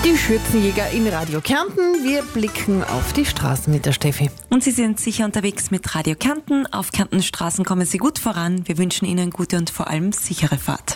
Die Schürzenjäger in Radio Kärnten. Wir blicken auf die Straßen mit der Steffi. Und Sie sind sicher unterwegs mit Radio Kärnten. Auf Kärntenstraßen kommen Sie gut voran. Wir wünschen Ihnen gute und vor allem sichere Fahrt.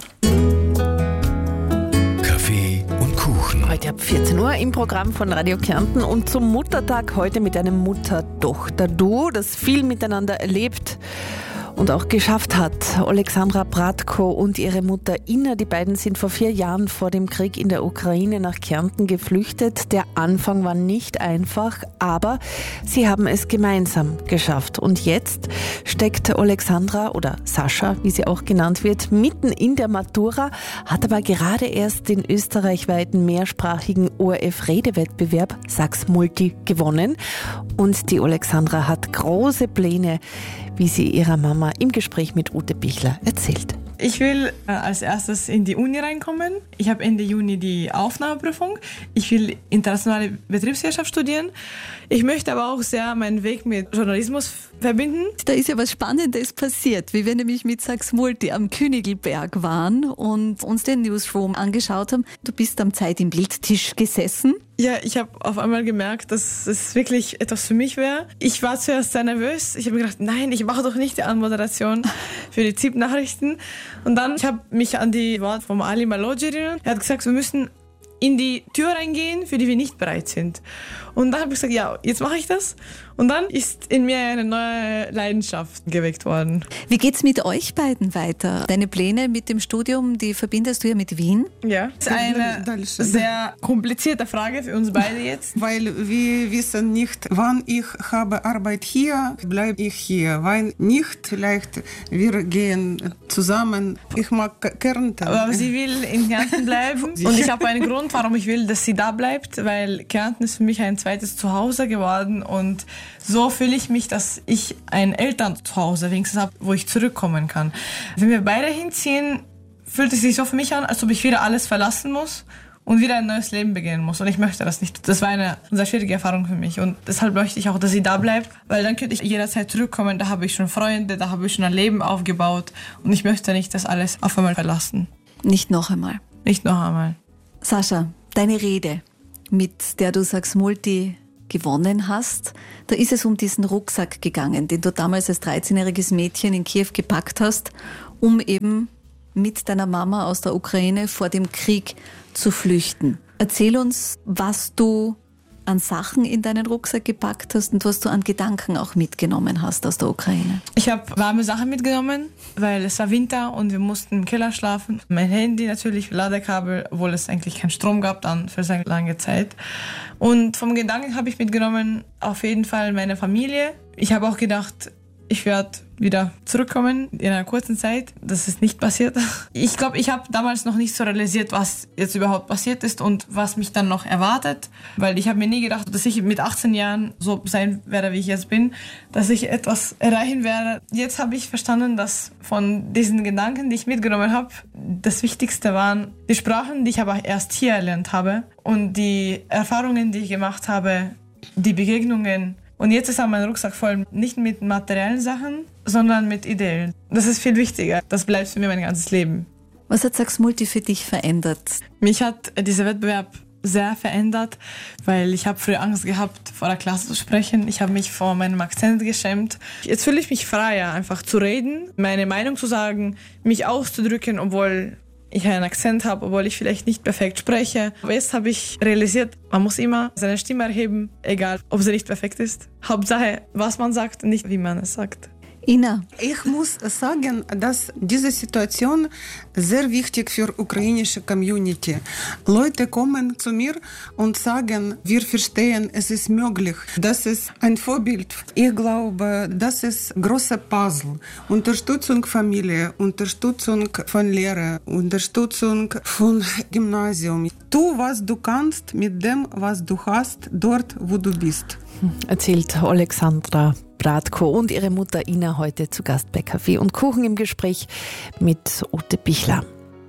Kaffee und Kuchen. Heute ab 14 Uhr im Programm von Radio Kärnten und zum Muttertag heute mit einem Mutter-Tochter-Duo, das viel miteinander erlebt und auch geschafft hat. Alexandra Bratko und ihre Mutter Ina, die beiden sind vor 4 Jahren vor dem Krieg in der Ukraine nach Kärnten geflüchtet. Der Anfang war nicht einfach, aber sie haben es gemeinsam geschafft. Und jetzt steckt Alexandra oder Sascha, wie sie auch genannt wird, mitten in der Matura, hat aber gerade erst den österreichweiten mehrsprachigen ORF-Redewettbewerb Sachs Multi gewonnen. Und die Alexandra hat große Pläne, wie sie ihrer Mama im Gespräch mit Ute Bichler erzählt. Ich will als erstes in die Uni reinkommen. Ich habe Ende Juni die Aufnahmeprüfung. Ich will internationale Betriebswirtschaft studieren. Ich möchte aber auch sehr meinen Weg mit Journalismus verbinden. Da ist ja was Spannendes passiert, wie wir nämlich mit Sachs Multi am Königelberg waren und uns den Newsroom angeschaut haben. Du bist am Zeit im Bildtisch gesessen. Ja, ich habe auf einmal gemerkt, dass es wirklich etwas für mich wäre. Ich war zuerst sehr nervös. Ich habe mir gedacht, nein, ich mache doch nicht die Anmoderation für die ZIP-Nachrichten. Und dann, ich habe mich an die Worte von Ali Maloggi erinnert. Er hat gesagt, wir müssen in die Tür reingehen, für die wir nicht bereit sind. Und dann habe ich gesagt, ja, jetzt mache ich das. Und dann ist in mir eine neue Leidenschaft geweckt worden. Wie geht's mit euch beiden weiter? Deine Pläne mit dem Studium, die verbindest du ja mit Wien? Ja, das ist eine sehr komplizierte Frage für uns beide jetzt. Weil wir wissen nicht, wann ich habe Arbeit hier, bleibe ich hier. Weil nicht, vielleicht wir gehen zusammen. Ich mag Kärnten. Aber sie will in Kärnten bleiben. Und ich habe einen Grund, warum ich will, dass sie da bleibt. Weil Kärnten ist für mich ein zweites Zuhause geworden. Und so fühle ich mich, dass ich ein Elternzuhause wenigstens habe, wo ich zurückkommen kann. Wenn wir beide hinziehen, fühlt es sich so für mich an, als ob ich wieder alles verlassen muss und wieder ein neues Leben beginnen muss. Und ich möchte das nicht. Das war eine sehr schwierige Erfahrung für mich. Und deshalb möchte ich auch, dass sie da bleibt, weil dann könnte ich jederzeit zurückkommen. Da habe ich schon Freunde, da habe ich schon ein Leben aufgebaut. Und ich möchte nicht das alles auf einmal verlassen. Nicht noch einmal. Nicht noch einmal. Sascha, deine Rede, mit der du Sachs Multi gewonnen hast, da ist es um diesen Rucksack gegangen, den du damals als 13-jähriges Mädchen in Kiew gepackt hast, um eben mit deiner Mama aus der Ukraine vor dem Krieg zu flüchten. Erzähl uns, was du an Sachen in deinen Rucksack gepackt hast und was du an Gedanken auch mitgenommen hast aus der Ukraine. Ich habe warme Sachen mitgenommen, weil es war Winter und wir mussten im Keller schlafen. Mein Handy natürlich, Ladekabel, obwohl es eigentlich keinen Strom gab dann für sehr lange Zeit. Und vom Gedanken habe ich mitgenommen auf jeden Fall meine Familie. Ich habe auch gedacht, ich werde wieder zurückkommen in einer kurzen Zeit. Das ist nicht passiert. Ich glaube, ich habe damals noch nicht so realisiert, was jetzt überhaupt passiert ist und was mich dann noch erwartet. Weil ich habe mir nie gedacht, dass ich mit 18 Jahren so sein werde, wie ich jetzt bin, dass ich etwas erreichen werde. Jetzt habe ich verstanden, dass von diesen Gedanken, die ich mitgenommen habe, das Wichtigste waren die Sprachen, die ich aber erst hier erlernt habe und die Erfahrungen, die ich gemacht habe, die Begegnungen. Und jetzt ist auch mein Rucksack voll, nicht mit materiellen Sachen, sondern mit Ideen. Das ist viel wichtiger. Das bleibt für mich mein ganzes Leben. Was hat Sachs Multi für dich verändert? Mich hat dieser Wettbewerb sehr verändert, weil ich habe früher Angst gehabt, vor der Klasse zu sprechen. Ich habe mich vor meinem Akzent geschämt. Jetzt fühle ich mich freier, einfach zu reden, meine Meinung zu sagen, mich auszudrücken, obwohl ich einen Akzent habe, obwohl ich vielleicht nicht perfekt spreche. Aber jetzt habe ich realisiert, man muss immer seine Stimme erheben, egal ob sie nicht perfekt ist. Hauptsache, was man sagt, nicht wie man es sagt. Ina. Ich muss sagen, dass diese Situation sehr wichtig für die ukrainische Community. Leute kommen zu mir und sagen, wir verstehen, es ist möglich. Das ist ein Vorbild. Ich glaube, das ist ein großer Puzzle. Unterstützung Familie, Unterstützung von Lehrer, Unterstützung von Gymnasium. Tu, was du kannst mit dem, was du hast, dort, wo du bist. Erzählt Alexandra Bratko und ihre Mutter Ina heute zu Gast bei Kaffee und Kuchen im Gespräch mit Ute Bichler.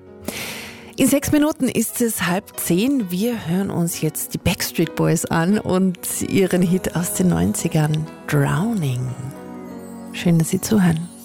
In 6 Minuten ist es 9:30. Wir hören uns jetzt die Backstreet Boys an und ihren Hit aus den 90ern, Drowning. Schön, dass Sie zuhören.